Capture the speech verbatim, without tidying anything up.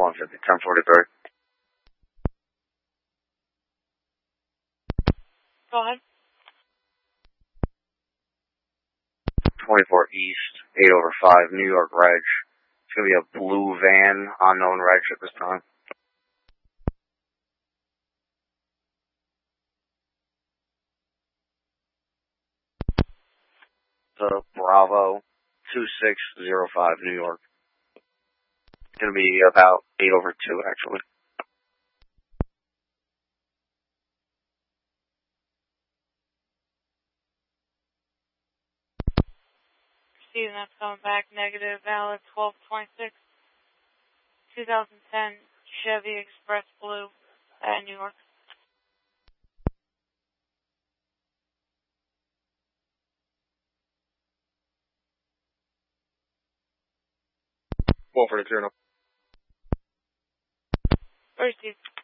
one fifty, ten forty-three. Go ahead. twenty-four East, eight over five, New York Reg. It's going to be a blue van, unknown Reg at this time. The Bravo, two six zero five, New York. It's going to be about eight over two, actually. Receiving, that's coming back negative, valid twelve twenty-six, two thousand ten Chevy Express Blue at New York. one forty-two, no. Received.